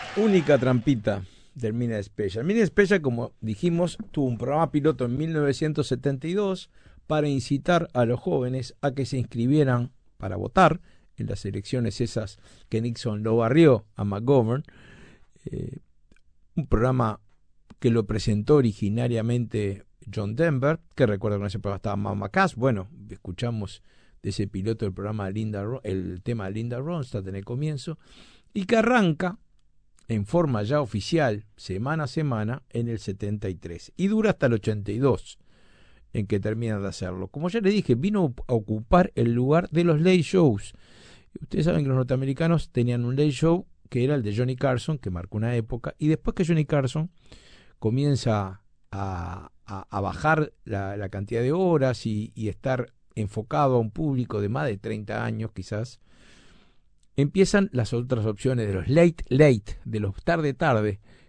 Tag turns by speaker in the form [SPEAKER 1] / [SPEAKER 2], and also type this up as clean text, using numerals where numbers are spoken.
[SPEAKER 1] Única trampita del Mini Special. Mini Special, como dijimos, tuvo un programa piloto en 1972 para incitar a los jóvenes a que se inscribieran para votar en las elecciones esas que Nixon lo barrió a McGovern. Eh, un programa que lo presentó originariamente John Denver, que recuerdo que en ese programa estaba Mama Cass. Bueno, escuchamos de ese piloto del programa el tema de Linda Ronstadt en el comienzo, y que arranca en forma ya oficial, semana a semana, en el 73, y dura hasta el 82, en que termina de hacerlo. Como ya les dije, vino a ocupar el lugar de los late shows. Ustedes saben que los norteamericanos tenían un late show que era el de Johnny Carson, que marcó una época, y después que Johnny Carson comienza a bajar la cantidad de horas y estar enfocado a un público de más de 30 años quizás, empiezan las otras opciones de los late late, de los tarde tarde,